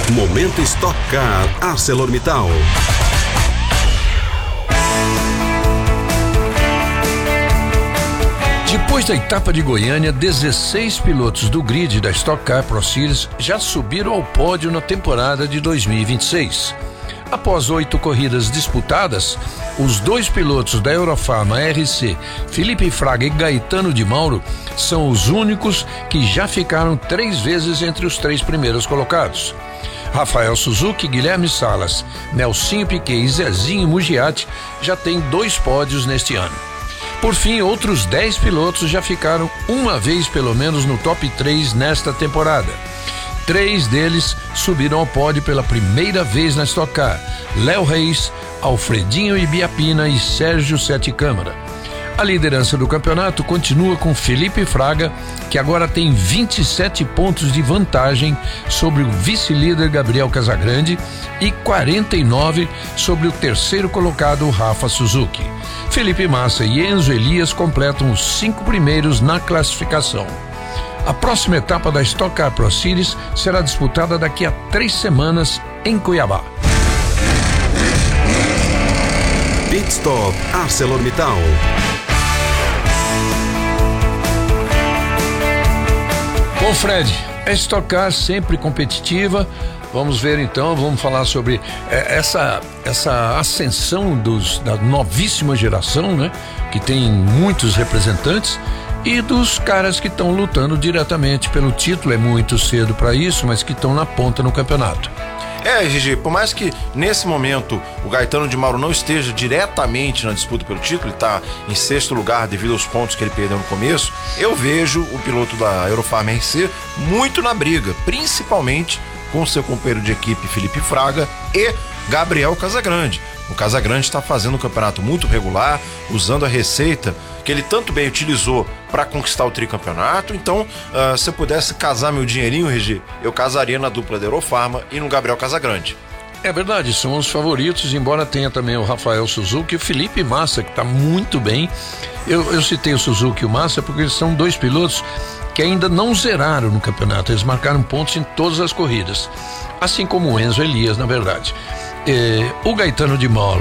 Momento Stock Car ArcelorMittal. Depois da etapa de Goiânia, 16 pilotos do grid da Stock Car Pro Series já subiram ao pódio na temporada de 2026. Após 8 corridas disputadas, os 2 pilotos da Eurofarma RC, Felipe Fraga e Gaetano de Mauro, são os únicos que já ficaram 3 vezes entre os 3 primeiros colocados. Rafael Suzuki, Guilherme Salas, Nelsinho Piquet e Zezinho Mugiati já têm 2 pódios neste ano. Por fim, outros 10 pilotos já ficaram uma vez pelo menos no top 3 nesta temporada. 3 deles subiram ao pódio pela primeira vez na Stock Car: Léo Reis, Alfredinho Ibiapina e Sérgio Sete Câmara. A liderança do campeonato continua com Felipe Fraga, que agora tem 27 pontos de vantagem sobre o vice-líder Gabriel Casagrande e 49 sobre o terceiro colocado Rafa Suzuki. Felipe Massa e Enzo Elias completam os 5 primeiros na classificação. A próxima etapa da Stock Car Pro Series será disputada daqui a 3 semanas em Cuiabá. Pit Stop ArcelorMittal. Bom, Fred, a Stock Car sempre competitiva. Vamos ver então, vamos falar sobre essa ascensão da novíssima geração, né? Que tem muitos representantes, e dos caras que estão lutando diretamente pelo título. É muito cedo para isso, mas que estão na ponta no campeonato. Gigi, por mais que nesse momento o Gaetano de Mauro não esteja diretamente na disputa pelo título, ele está em 6º lugar devido aos pontos que ele perdeu no começo, eu vejo o piloto da Eurofarma RC muito na briga, principalmente com seu companheiro de equipe Felipe Fraga e Gabriel Casagrande. O Casagrande está fazendo um campeonato muito regular, usando a receita que ele tanto bem utilizou para conquistar o tricampeonato. Então, se eu pudesse casar meu dinheirinho, Regi, eu casaria na dupla da Eurofarma e no Gabriel Casagrande. É verdade, são os favoritos, embora tenha também o Rafael Suzuki e o Felipe Massa, que está muito bem. Eu citei o Suzuki e o Massa porque eles são 2 pilotos que ainda não zeraram no campeonato. Eles marcaram pontos em todas as corridas, assim como o Enzo Elias, na verdade. O Gaetano de Mauro,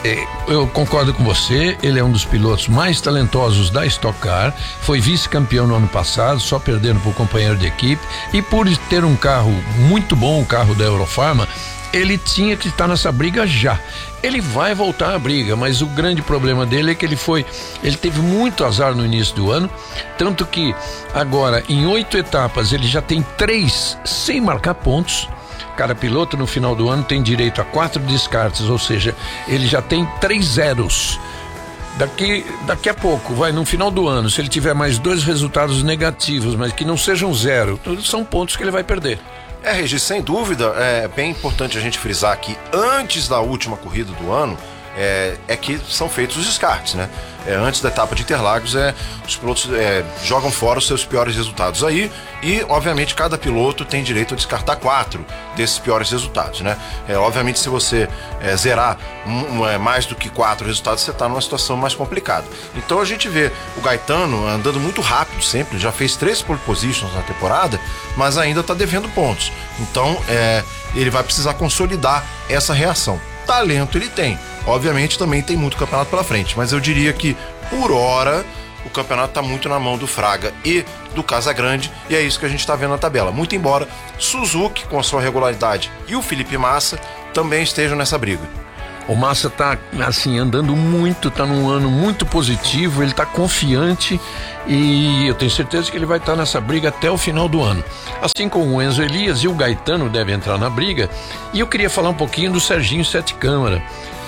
eu concordo com você, ele é um dos pilotos mais talentosos da Stock Car, foi vice-campeão no ano passado, só perdendo para o companheiro de equipe, e por ter um carro muito bom, o carro da Eurofarma, ele tinha que estar nessa briga já. Ele vai voltar à briga, mas o grande problema dele é que ele teve muito azar no início do ano, tanto que agora em 8 etapas ele já tem 3 sem marcar pontos. Cada piloto no final do ano tem direito a 4 descartes, ou seja, ele já tem 3 zeros. Daqui a pouco, no final do ano, se ele tiver mais 2 resultados negativos, mas que não sejam 0, são pontos que ele vai perder. Regi, sem dúvida, é bem importante a gente frisar que antes da última corrida do ano, é que são feitos os descartes, né? Antes da etapa de Interlagos, os pilotos jogam fora os seus piores resultados aí, e obviamente cada piloto tem direito a descartar 4 desses piores resultados, né? Obviamente, se você zerar mais do que 4 resultados, você está numa situação mais complicada. Então a gente vê o Gaetano andando muito rápido sempre, já fez 3 pole positions na temporada, mas ainda está devendo pontos. Então ele vai precisar consolidar essa reação. Talento ele tem. Obviamente também tem muito campeonato pela frente, mas eu diria que, por hora, o campeonato está muito na mão do Fraga e do Casagrande, e é isso que a gente está vendo na tabela. Muito embora Suzuki, com a sua regularidade, e o Felipe Massa também estejam nessa briga. O Massa tá assim, andando muito, tá num ano muito positivo, ele tá confiante, e eu tenho certeza que ele vai estar nessa briga até o final do ano. Assim como o Enzo Elias e o Gaetano devem entrar na briga. E eu queria falar um pouquinho do Serginho Sete Câmara.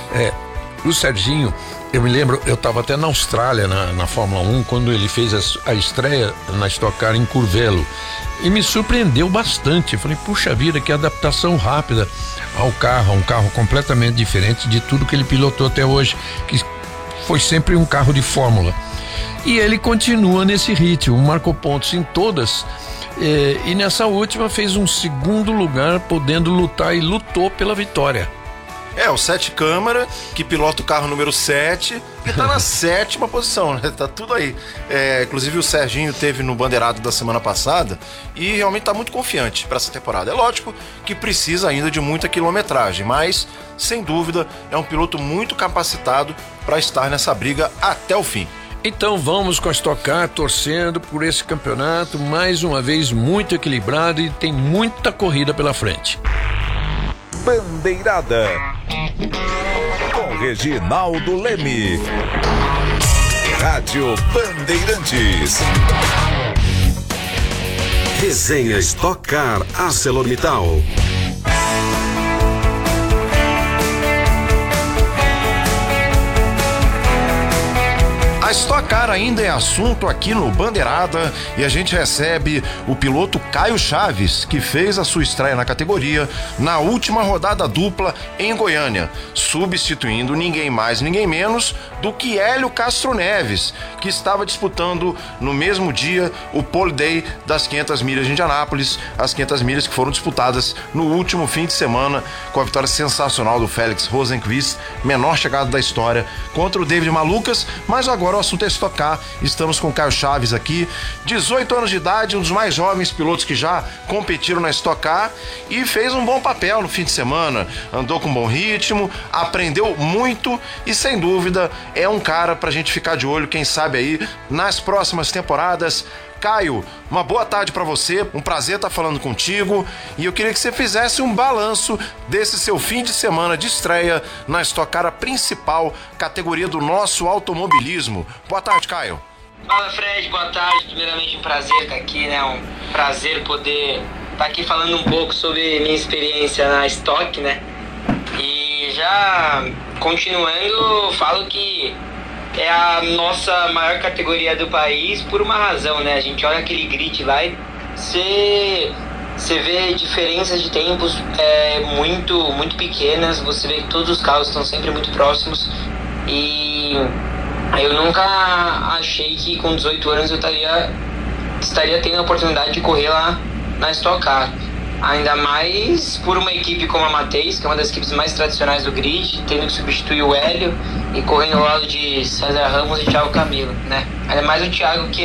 O Serginho, eu me lembro, eu estava até na Austrália, na Fórmula 1, quando ele fez a estreia na Stock Car em Curvelo, e me surpreendeu bastante. Eu falei, puxa vida, que adaptação rápida ao carro, um carro completamente diferente de tudo que ele pilotou até hoje, que foi sempre um carro de Fórmula. E ele continua nesse ritmo, marcou pontos em todas, e nessa última fez um 2º lugar, podendo lutar, e lutou pela vitória. O Sete Câmara, que pilota o carro número 7, que tá na 7ª posição, né? Tá tudo aí. Inclusive o Serginho teve no Bandeirado da semana passada e realmente tá muito confiante para essa temporada. É lógico que precisa ainda de muita quilometragem, mas sem dúvida é um piloto muito capacitado para estar nessa briga até o fim. Então vamos com a Stock Car torcendo por esse campeonato, mais uma vez muito equilibrado e tem muita corrida pela frente. Bandeirada com Reginaldo Leme. Rádio Bandeirantes. Resenha Stock Car ArcelorMittal. A Stock Car ainda é assunto aqui no Bandeirada e a gente recebe o piloto Caio Chaves, que fez a sua estreia na categoria na última rodada dupla em Goiânia, substituindo ninguém mais, ninguém menos do que Hélio Castro Neves, que estava disputando no mesmo dia o pole day das 500 milhas de Indianápolis, as 500 milhas que foram disputadas no último fim de semana com a vitória sensacional do Félix Rosenqvist, menor chegada da história, contra o David Malucas, mas agora o assunto é Stock Car. Estamos com o Caio Chaves aqui, 18 anos de idade, um dos mais jovens pilotos que já competiram na Stock Car e fez um bom papel no fim de semana, andou com bom ritmo, aprendeu muito e sem dúvida é um cara pra gente ficar de olho, quem sabe aí nas próximas temporadas. Caio, uma boa tarde pra você, um prazer estar falando contigo e eu queria que você fizesse um balanço desse seu fim de semana de estreia na Stock Car, a principal categoria do nosso automobilismo. Boa tarde, Caio. Fala, Fred, boa tarde. Primeiramente, um prazer estar aqui, né? Um prazer poder estar aqui falando um pouco sobre minha experiência na Stock, né? E já continuando, falo que é a nossa maior categoria do país por uma razão, né? A gente olha aquele grid lá e você vê diferenças de tempos muito pequenas, você vê que todos os carros estão sempre muito próximos e eu nunca achei que com 18 anos eu estaria tendo a oportunidade de correr lá na Stock Car. Ainda mais por uma equipe como a Mateis, que é uma das equipes mais tradicionais do grid, tendo que substituir o Hélio e correndo ao lado de César Ramos e Thiago Camilo, né? Ainda mais o Thiago que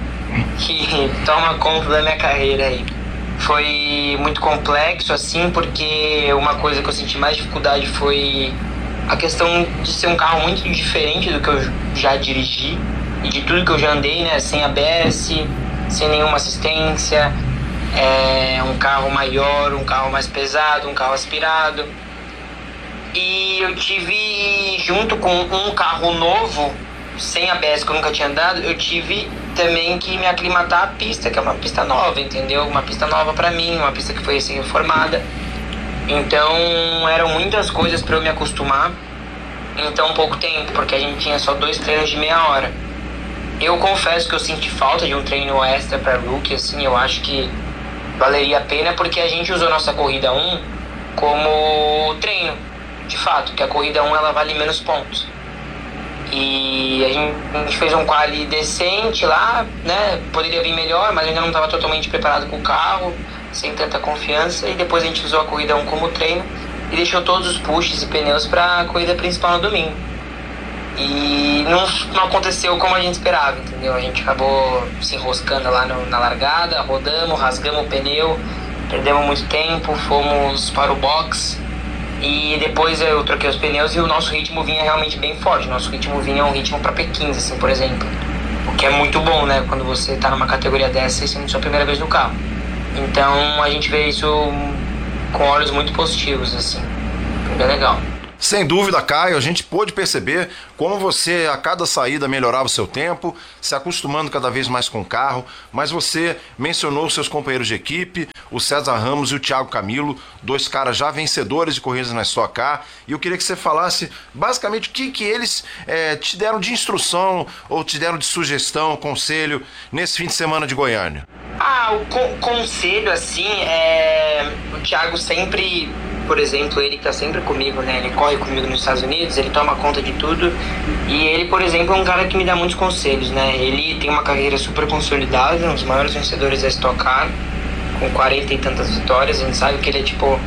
toma conta da minha carreira aí. Foi muito complexo, assim, porque uma coisa que eu senti mais dificuldade foi a questão de ser um carro muito diferente do que eu já dirigi e de tudo que eu já andei, né? Sem ABS, sem nenhuma assistência. Um carro maior, um carro mais pesado, um carro aspirado. E eu tive, junto com um carro novo, sem ABS que eu nunca tinha andado, eu tive também que me aclimatar à pista, que é uma pista nova, entendeu? Uma pista nova pra mim, uma pista que foi recém-reformada. Então eram muitas coisas pra eu me acostumar em tão pouco tempo, porque a gente tinha só 2 treinos de meia hora. Eu confesso que eu senti falta de um treino extra pra rookie, assim, eu acho que valeria a pena, porque a gente usou nossa corrida 1 como treino, de fato, que a corrida 1 ela vale menos pontos. E a gente fez um quali decente lá, né? Poderia vir melhor, mas eu ainda não estava totalmente preparado com o carro, sem tanta confiança. E depois a gente usou a corrida 1 como treino e deixou todos os pushes e pneus para a corrida principal no domingo. E não aconteceu como a gente esperava, entendeu? A gente acabou se enroscando lá na largada, rodamos, rasgamos o pneu, perdemos muito tempo, fomos para o box e depois eu troquei os pneus e o nosso ritmo vinha realmente bem forte. O nosso ritmo vinha um ritmo para P15, assim, por exemplo. O que é muito bom, né? Quando você está numa categoria dessa e sendo sua primeira vez no carro. Então a gente vê isso com olhos muito positivos, assim. Foi bem legal. Sem dúvida, Caio, a gente pôde perceber como você a cada saída melhorava o seu tempo, se acostumando cada vez mais com o carro, mas você mencionou seus companheiros de equipe, o César Ramos e o Thiago Camilo, 2 caras já vencedores de corridas na Stock Car, e eu queria que você falasse basicamente o que eles te deram de instrução ou te deram de sugestão, conselho nesse fim de semana de Goiânia. O conselho, assim, o Thiago sempre, por exemplo, ele que tá sempre comigo, né? Ele corre comigo nos Estados Unidos, ele toma conta de tudo. E ele, por exemplo, é um cara que me dá muitos conselhos, né? Ele tem uma carreira super consolidada, um dos maiores vencedores da Stock Car, com 40 e tantas vitórias. A gente sabe que ele é,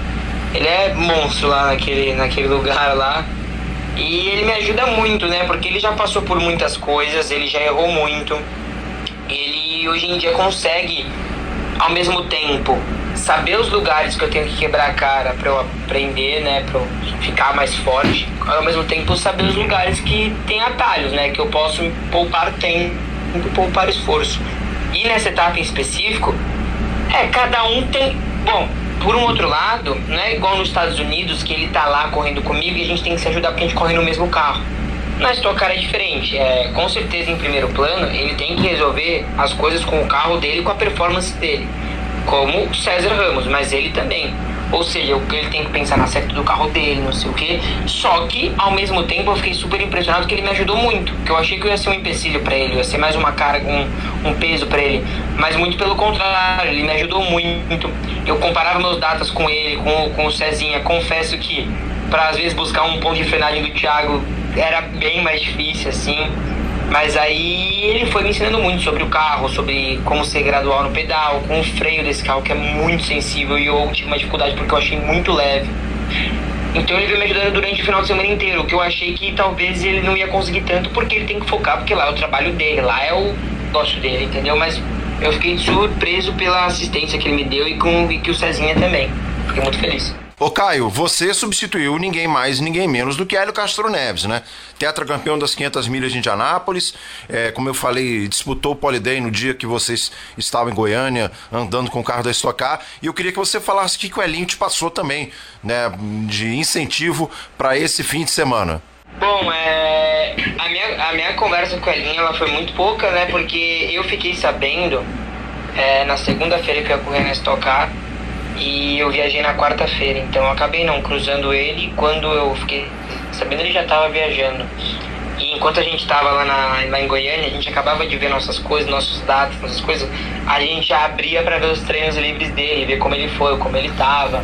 Ele é monstro lá naquele lugar lá. E ele me ajuda muito, né? Porque ele já passou por muitas coisas, ele já errou muito. Ele hoje em dia consegue, ao mesmo tempo, saber os lugares que eu tenho que quebrar a cara pra eu aprender, né? Pra eu ficar mais forte. Ao mesmo tempo, saber os lugares que tem atalhos, né? Que eu posso poupar tempo, poupar esforço. E nessa etapa em específico, cada um tem... Bom, por um outro lado, não é igual nos Estados Unidos, que ele tá lá correndo comigo e a gente tem que se ajudar porque a gente corre no mesmo carro. Na Stock Car é diferente. Com certeza, em primeiro plano, ele tem que resolver as coisas com o carro dele e com a performance dele. Como o César Ramos, mas ele também. Ou seja, ele tem que pensar na acerto do carro dele, não sei o quê. Só que, ao mesmo tempo, eu fiquei super impressionado que ele me ajudou muito. Que eu achei que eu ia ser um empecilho pra ele, ia ser mais uma carga, um peso pra ele. Mas muito pelo contrário, ele me ajudou muito. Eu comparava meus datas com ele, com o Cezinha. Confesso que, pra às vezes buscar um ponto de frenagem do Thiago, era bem mais difícil, assim. Mas aí ele foi me ensinando muito sobre o carro, sobre como ser gradual no pedal, com o freio desse carro que é muito sensível e eu tive uma dificuldade porque eu achei muito leve. Então ele veio me ajudando durante o final de semana inteiro, que eu achei que talvez ele não ia conseguir tanto porque ele tem que focar, porque lá é o trabalho dele, lá é o negócio dele, entendeu? Mas eu fiquei surpreso pela assistência que ele me deu e que o Cezinha também. Fiquei muito feliz. Ô Caio, você substituiu ninguém mais, ninguém menos do que Hélio Castro Neves, né? Tetracampeão das 500 milhas de Indianápolis, como eu falei, disputou o Polyday no dia que vocês estavam em Goiânia, andando com o carro da Stock Car, e eu queria que você falasse o que o Elinho te passou também, né, de incentivo para esse fim de semana. Bom, a minha conversa com o Elinho, ela foi muito pouca, né, porque eu fiquei sabendo na segunda-feira que eu ia correr na Stock Car, e eu viajei na quarta-feira, então eu acabei não cruzando ele. Quando eu fiquei sabendo, ele já estava viajando. E enquanto a gente estava lá em Goiânia, a gente acabava de ver nossas coisas, nossos dados, nossas coisas. A gente já abria para ver os treinos livres dele, ver como ele foi, como ele estava.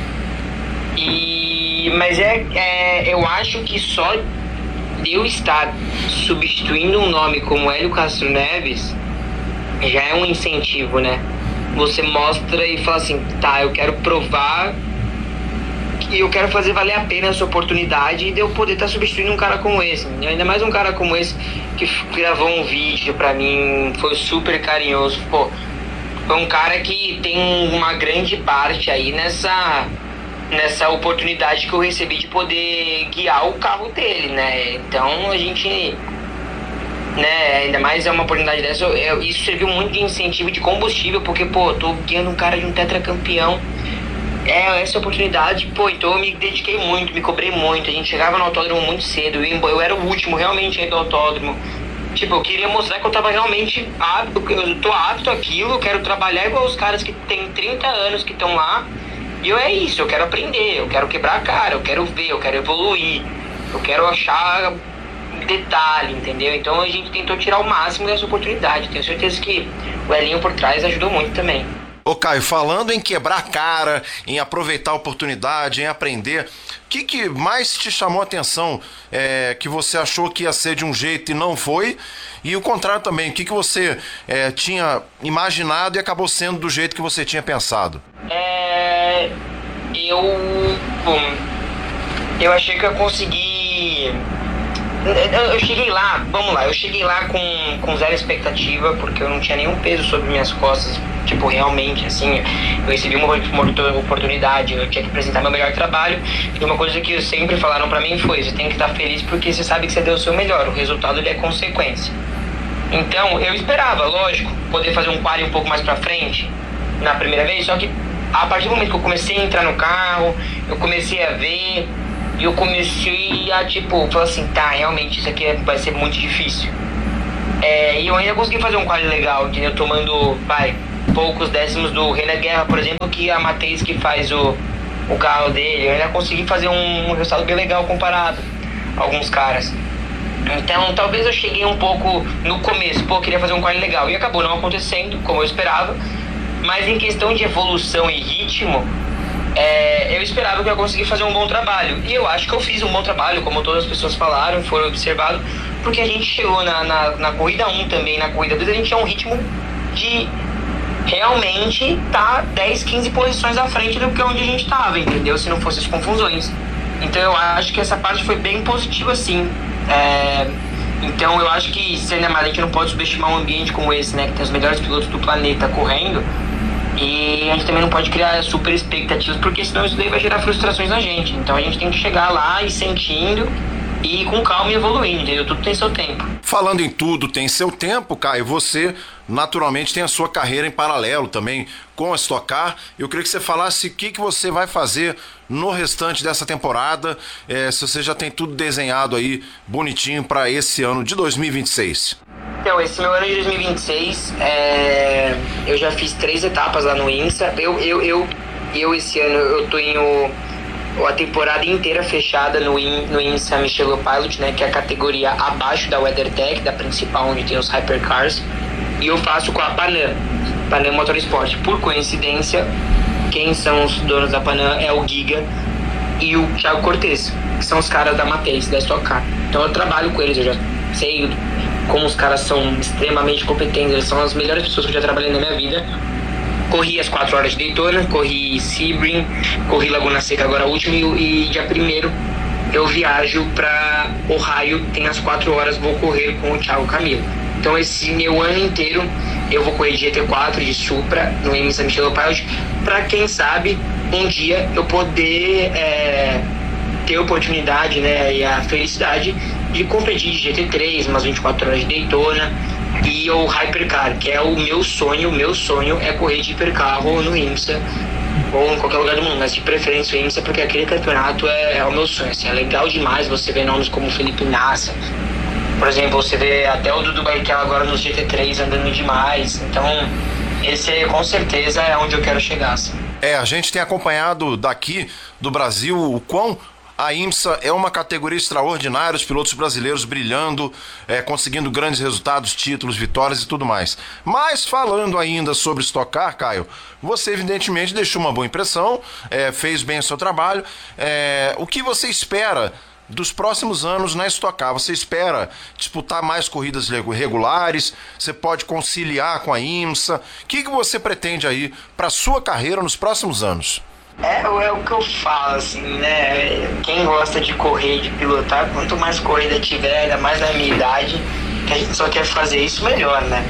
Mas eu acho que só de eu estar substituindo um nome como Hélio Castro Neves já é um incentivo, né? Você mostra e fala assim, tá, eu quero provar e eu quero fazer valer a pena essa oportunidade de eu poder estar substituindo um cara como esse. Ainda mais um cara como esse que gravou um vídeo pra mim, foi super carinhoso. Pô, foi um cara que tem uma grande parte aí nessa oportunidade que eu recebi de poder guiar o carro dele, né? Então a gente... né, ainda mais é uma oportunidade dessa, isso serviu muito de incentivo, de combustível, porque, pô, tô guiando um cara de um tetracampeão, essa oportunidade, pô, então eu me dediquei muito, me cobrei muito, a gente chegava no autódromo muito cedo, eu era o último realmente aí do autódromo, tipo, eu queria mostrar que eu tava realmente apto, eu tô apto àquilo, eu quero trabalhar igual os caras que tem 30 anos que estão lá, e eu quero aprender, eu quero quebrar a cara, eu quero ver, eu quero evoluir, eu quero achar detalhe, entendeu? Então a gente tentou tirar o máximo dessa oportunidade. Tenho certeza que o Elinho por trás ajudou muito também. Ô Caio, falando em quebrar a cara, em aproveitar a oportunidade, em aprender, o que mais te chamou a atenção, que você achou que ia ser de um jeito e não foi? E o contrário também, o que você tinha imaginado e acabou sendo do jeito que você tinha pensado? Eu achei que eu consegui... Eu cheguei lá, eu cheguei lá com zero expectativa, porque eu não tinha nenhum peso sobre minhas costas, tipo, realmente, assim, eu recebi uma oportunidade, eu tinha que apresentar meu melhor trabalho, e uma coisa que sempre falaram pra mim foi, você tem que estar feliz porque você sabe que você deu o seu melhor, o resultado ele é consequência. Então, eu esperava, lógico, poder fazer um quali um pouco mais pra frente, na primeira vez, só que a partir do momento que eu comecei a entrar no carro, eu comecei a ver... E eu comecei a, falar assim, tá, realmente isso aqui vai ser muito difícil. E eu ainda consegui fazer um quali legal, entendeu? Tomando, poucos décimos do Renan Guerra, por exemplo, que a Matheus que faz o carro dele. Eu ainda consegui fazer um resultado bem legal comparado a alguns caras. Então, talvez eu cheguei um pouco no começo, queria fazer um quali legal. E acabou não acontecendo, como eu esperava. Mas em questão de evolução e ritmo... eu esperava que eu ia conseguir fazer um bom trabalho. E eu acho que eu fiz um bom trabalho, como todas as pessoas falaram, foram observados, porque a gente chegou na corrida 1 também, na corrida 2, a gente tinha um ritmo realmente tá 10, 15 posições à frente do que onde a gente tava, entendeu? Se não fosse as confusões. Então eu acho que essa parte foi bem positiva, sim. Então eu acho que, ainda mais, a gente não pode subestimar um ambiente como esse, né? Que tem os melhores pilotos do planeta correndo. E a gente também não pode criar super expectativas, porque senão isso daí vai gerar frustrações na gente. Então a gente tem que chegar lá e sentindo e ir com calma e evoluindo, entendeu? Tudo tem seu tempo. Falando em tudo tem seu tempo, Caio, você naturalmente tem a sua carreira em paralelo também com a Stock Car. Eu queria que você falasse o que você vai fazer no restante dessa temporada, se você já tem tudo desenhado aí bonitinho para esse ano de 2026. Então, esse meu ano de 2026, eu já fiz 3 etapas lá no IMSA. Eu esse ano eu tô em a temporada inteira fechada no IMSA Michelin Pilot, né, que é a categoria abaixo da WeatherTech, da principal, onde tem os Hypercars, e eu faço com a Panam Motorsport. Por coincidência, quem são os donos da Panam é o Giga e o Thiago Cortez, que são os caras da Mateis, da Stock Car. Então eu trabalho com eles, eu já sei como os caras são extremamente competentes, eles são as melhores pessoas que eu já trabalhei na minha vida. Corri as 4 horas de Daytona, corri Sebring, corri Laguna Seca agora último, e dia 1º eu viajo para Ohio, tem as 4 horas, vou correr com o Thiago Camilo. Então esse meu ano inteiro eu vou correr de GT4, de Supra, no IMSA Michelin Pilot, para quem sabe um dia eu poder ter a oportunidade, né, e a felicidade de competir de GT3, umas 24 horas de Daytona, e o Hypercar, que é o meu sonho é correr de hipercarro no IMSA ou em qualquer lugar do mundo, mas de preferência o IMSA, porque aquele campeonato é o meu sonho, assim, é legal demais. Você vê nomes como Felipe Nasser, por exemplo, você vê até o Dudu Barrichello agora nos GT3 andando demais. Então esse com certeza é onde eu quero chegar, assim. A gente tem acompanhado daqui do Brasil o quão a IMSA é uma categoria extraordinária, os pilotos brasileiros brilhando, conseguindo grandes resultados, títulos, vitórias e tudo mais. Mas falando ainda sobre Stock Car, Caio, você evidentemente deixou uma boa impressão, fez bem o seu trabalho. O que você espera dos próximos anos na Stock Car? Você espera disputar mais corridas regulares? Você pode conciliar com a IMSA? O que você pretende aí para sua carreira nos próximos anos? É o que eu falo, assim, né? Quem gosta de correr, de pilotar, quanto mais corrida tiver, ainda mais na minha idade, que a gente só quer fazer isso melhor, né?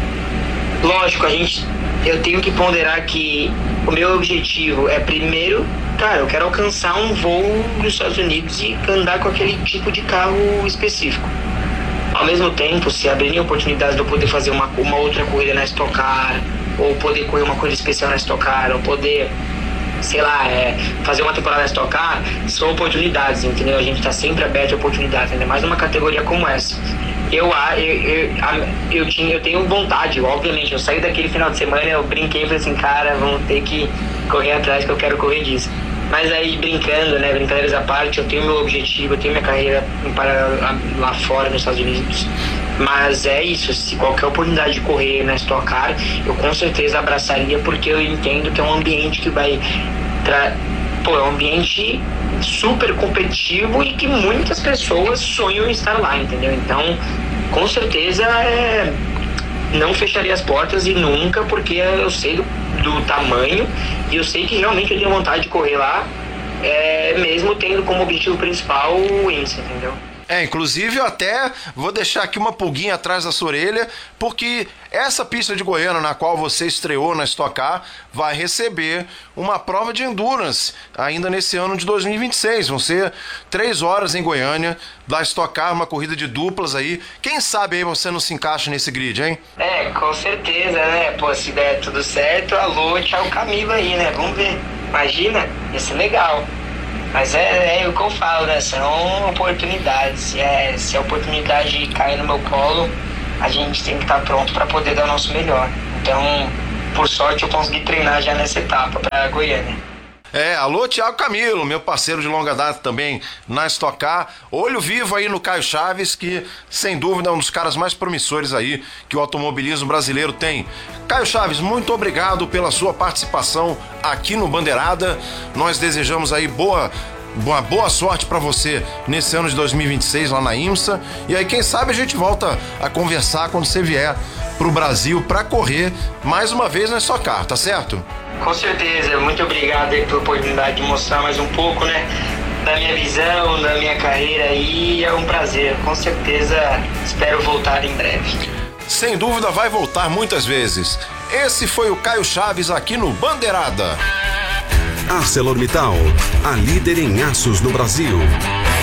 Lógico, eu tenho que ponderar que o meu objetivo é, primeiro, cara, eu quero alcançar um voo nos Estados Unidos e andar com aquele tipo de carro específico. Ao mesmo tempo, se abrirem oportunidades de eu poder fazer uma outra corrida na Stock Car, ou poder correr uma corrida especial na Stock Car, ou poder, sei lá, fazer uma temporada na Stock Car, são oportunidades, entendeu? A gente tá sempre aberto a oportunidades, ainda mais numa categoria como essa. Eu tenho vontade, obviamente. Eu saí daquele final de semana, eu brinquei e falei assim, cara, vamos ter que correr atrás, que eu quero correr disso. Mas aí, brincando, né, brincadeiras à parte, eu tenho meu objetivo, eu tenho minha carreira lá fora, nos Estados Unidos. Mas é isso, se qualquer oportunidade de correr na Stock Car, eu com certeza abraçaria, porque eu entendo que é um ambiente que vai... é um ambiente super competitivo e que muitas pessoas sonham em estar lá, entendeu? Então, com certeza, não fecharia as portas e nunca, porque eu sei do tamanho e eu sei que realmente eu tenho vontade de correr lá, mesmo tendo como objetivo principal o IMSA, entendeu? Inclusive eu até vou deixar aqui uma pulguinha atrás da sua orelha, porque essa pista de Goiânia na qual você estreou na Stock Car vai receber uma prova de endurance ainda nesse ano de 2026. Vão ser 3 horas em Goiânia da Stock Car, uma corrida de duplas aí. Quem sabe aí você não se encaixa nesse grid, hein? Com certeza, né? Pô, se der tudo certo, alô, tchau Camilo aí, né? Vamos ver. Imagina, ia ser legal. Mas é o que eu falo, né? São oportunidades. Se a oportunidade cair no meu colo, a gente tem que estar pronto para poder dar o nosso melhor. Então, por sorte, eu consegui treinar já nessa etapa para Goiânia. Alô, Thiago Camilo, meu parceiro de longa data também na Stock Car. Olho vivo aí no Caio Chaves, que sem dúvida é um dos caras mais promissores aí que o automobilismo brasileiro tem. Caio Chaves, muito obrigado pela sua participação aqui no Bandeirada. Nós desejamos aí uma boa sorte para você nesse ano de 2026 lá na IMSA. E aí, quem sabe a gente volta a conversar quando você vier pro Brasil para correr mais uma vez na Stock Car, tá certo? Com certeza, muito obrigado aí pela oportunidade de mostrar mais um pouco, né, da minha visão, da minha carreira aí. É um prazer, com certeza espero voltar em breve. Sem dúvida vai voltar muitas vezes. Esse foi o Caio Chaves aqui no Bandeirada. ArcelorMittal, a líder em aços no Brasil.